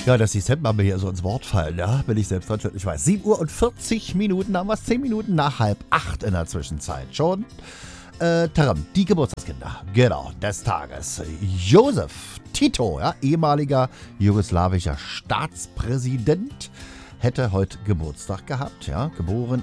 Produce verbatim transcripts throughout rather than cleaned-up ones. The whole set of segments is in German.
Ja, dass die Sendmame hier so ins Wort fallen, ja, bin ich selbst dran schuld. Ich weiß, sieben Uhr und vierzig Minuten haben wir es, zehn Minuten nach halb acht in der Zwischenzeit schon. Äh, Taram, die Geburtstagskinder, genau, des Tages. Josef Tito, ja, ehemaliger jugoslawischer Staatspräsident, hätte heute Geburtstag gehabt, ja, geboren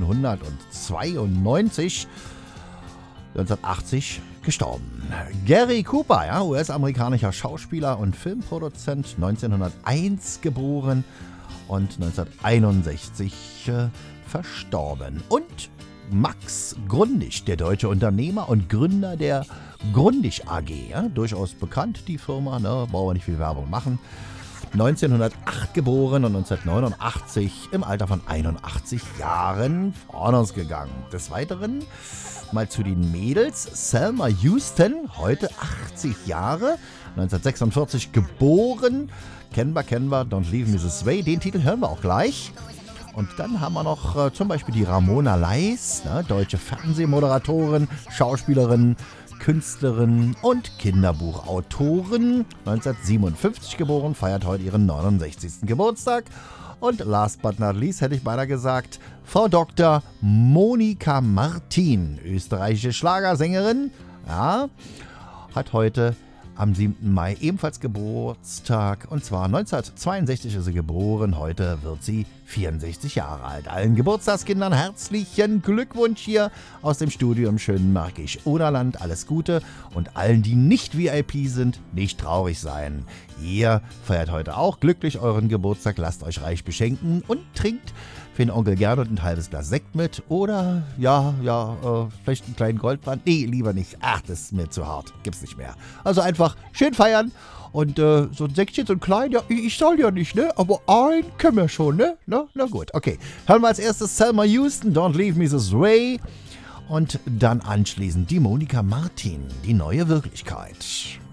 achtzehnhundertzweiundneunzig, neunzehnhundertachtzig gestorben. Gary Cooper, ja, U S-amerikanischer Schauspieler und Filmproduzent, neunzehnhunderteins geboren und neunzehnhunderteinundsechzig äh, verstorben. Und Max Grundig, der deutsche Unternehmer und Gründer der Grundig A G, ja, durchaus bekannt, die Firma, ne, brauchen wir nicht viel Werbung machen. neunzehnhundertacht geboren und neunzehnhundertneunundachtzig im Alter von einundachtzig Jahren von uns gegangen. Des Weiteren mal zu den Mädels. Selma Houston, heute achtzig Jahre, neunzehnhundertsechsundvierzig geboren. Kennen wir, kennen wir, Don't Leave Me This Way. Den Titel hören wir auch gleich. Und dann haben wir noch äh, zum Beispiel die Ramona Leis, ne, deutsche Fernsehmoderatorin, Schauspielerin, Künstlerin und Kinderbuchautorin, neunzehnhundertsiebenundfünfzig geboren, feiert heute ihren neunundsechzigsten Geburtstag. Und last but not least hätte ich beinahe gesagt, Frau Doktor Monika Martin, österreichische Schlagersängerin, ja, hat heute am siebten Mai ebenfalls Geburtstag, und zwar neunzehnhundertzweiundsechzig ist sie geboren, heute wird sie vierundsechzig Jahre alt. Allen Geburtstagskindern herzlichen Glückwunsch hier aus dem Studio im schönen Märkisch-Oderland, alles Gute, und allen, die nicht V I P sind, nicht traurig sein. Ihr feiert heute auch glücklich euren Geburtstag, lasst euch reich beschenken und trinkt für den Onkel Gernot ein halbes Glas Sekt mit oder, ja, ja, äh, vielleicht einen kleinen Goldband. Nee, lieber nicht. Ach, das ist mir zu hart. Gibt's nicht mehr. Also einfach schön feiern und äh, so ein Sektchen, so ein klein, ja, ich soll ja nicht, ne? Aber ein können wir schon, ne? Na, na gut, okay. Hören wir als erstes Selma Houston, Don't Leave Me This Way. Und dann anschließend die Monika Martin, die neue Wirklichkeit.